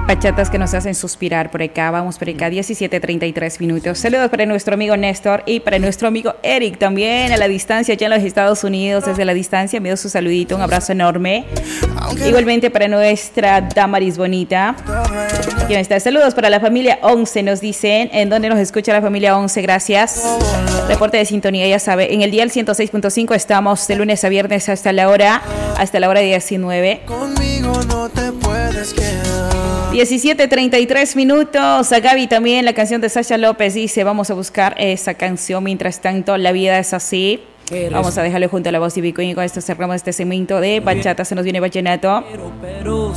Bachatas que nos hacen suspirar por acá. Vamos por acá, 17:33 minutos. Saludos para nuestro amigo Néstor y para nuestro amigo Eric también a la distancia, allá en los Estados Unidos, desde la distancia. Me dio su saludito, un abrazo enorme. Igualmente para nuestra Damaris bonita. Aquí está. Saludos para la familia 11, nos dicen. ¿En dónde nos escucha la familia 11? Gracias. Reporte de sintonía, ya sabe. En el dial 106.5 estamos de lunes a viernes hasta la hora 19. Conmigo no te puedes quedar. 17:33 minutos. A Gaby también, la canción de Sasha López dice, vamos a buscar esa canción. Mientras tanto, la vida es así. Vamos a dejarlo junto a la voz y Bitcoin y con esto cerramos este segmento de bachata. Se nos viene vallenato. Pero